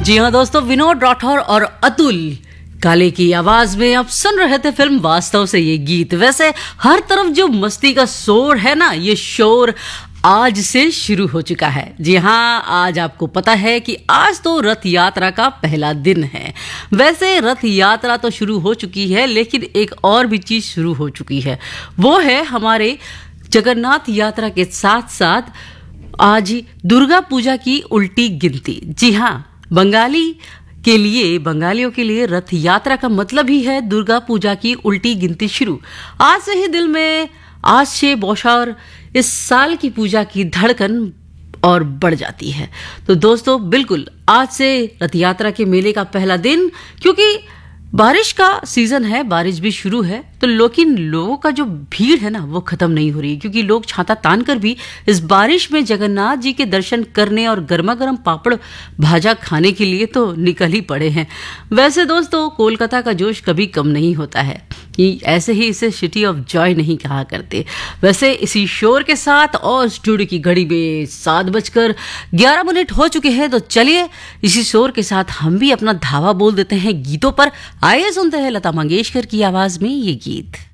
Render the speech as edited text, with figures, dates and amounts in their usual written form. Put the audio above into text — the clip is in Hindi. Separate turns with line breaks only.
जी हाँ दोस्तों, विनोद राठौर और अतुल काले की आवाज में आप सुन रहे थे फिल्म वास्तव से ये गीत। वैसे हर तरफ जो मस्ती का शोर है ना, ये शोर आज से शुरू हो चुका है। जी हाँ, आज आपको पता है कि आज तो रथ यात्रा का पहला दिन है। वैसे रथ यात्रा तो शुरू हो चुकी है, लेकिन एक और भी चीज शुरू हो चुकी है, वो है हमारे जगन्नाथ यात्रा के साथ साथ आज दुर्गा पूजा की उल्टी गिनती। जी हाँ, बंगालियों के लिए रथ यात्रा का मतलब ही है दुर्गा पूजा की उल्टी गिनती शुरू। आज से ही दिल में आज से बौछार इस साल की पूजा की धड़कन और बढ़ जाती है। तो दोस्तों बिल्कुल आज से रथ यात्रा के मेले का पहला दिन, क्योंकि बारिश का सीजन है, बारिश भी शुरू है, तो लेकिन लोगों का जो भीड़ है ना वो खत्म नहीं हो रही, क्योंकि लोग छाता तान कर भी इस बारिश में जगन्नाथ जी के दर्शन करने और गर्मा गर्म पापड़ भाजा खाने के लिए तो निकल ही पड़े हैं। वैसे दोस्तों कोलकाता का जोश कभी कम नहीं होता है, कि ऐसे ही इसे सिटी ऑफ जॉय नहीं कहा करते। वैसे इसी शोर के साथ और स्टूडियो की घड़ी में 7:11 हो चुके हैं, तो चलिए इसी शोर के साथ हम भी अपना धावा बोल देते हैं गीतों पर। आइए सुनते हैं लता मंगेशकर की आवाज में ये गीत।